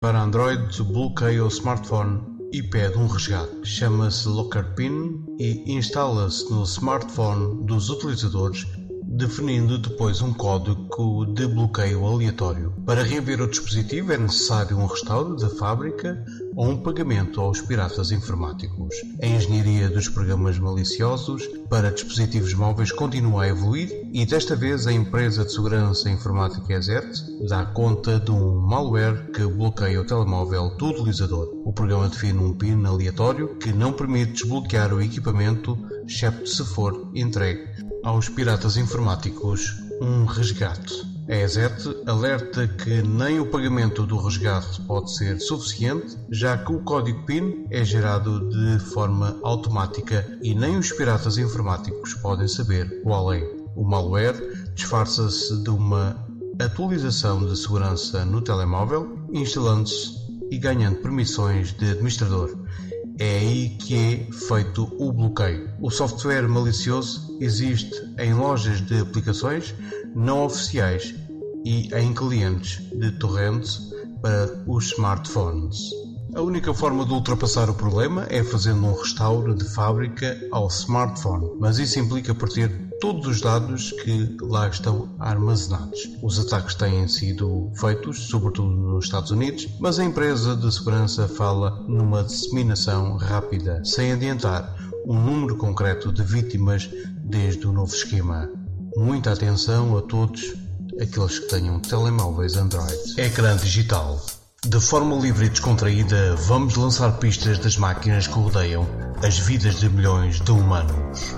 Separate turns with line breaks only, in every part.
Para Android, bloqueia o smartphone e pede um resgate. Chama-se LockerPin e instala-se no smartphone dos utilizadores, definindo depois um código de bloqueio aleatório. Para reaver o dispositivo é necessário um restauro da fábrica ou um pagamento aos piratas informáticos. A engenharia dos programas maliciosos para dispositivos móveis continua a evoluir e desta vez a empresa de segurança informática Azert dá conta de um malware que bloqueia o telemóvel do utilizador. O programa define um PIN aleatório que não permite desbloquear o equipamento, excepto se for entregue aos piratas informáticos um resgate. A Azert alerta que nem o pagamento do resgate pode ser suficiente, já que o código PIN é gerado de forma automática e nem os piratas informáticos podem saber qual é. O malware disfarça-se de uma atualização de segurança no telemóvel, instalando-se e ganhando permissões de administrador. É aí que é feito o bloqueio. O software malicioso existe em lojas de aplicações não oficiais e em clientes de torrents para os smartphones. A única forma de ultrapassar o problema é fazendo um restauro de fábrica ao smartphone, mas isso implica partir todos os dados que lá estão armazenados. Os ataques têm sido feitos, sobretudo nos Estados Unidos, mas a empresa de segurança fala numa disseminação rápida, sem adiantar um número concreto de vítimas desde o novo esquema. Muita atenção a todos aqueles que tenham telemóveis Android. Ecrã digital. De forma livre e descontraída, vamos lançar pistas das máquinas que rodeiam as vidas de milhões de humanos.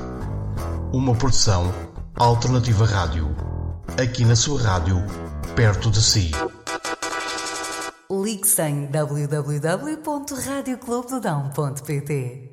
Uma produção Alternativa Rádio. Aqui na sua rádio, perto de si.
Ligue-se em www.radioclubdodão.pt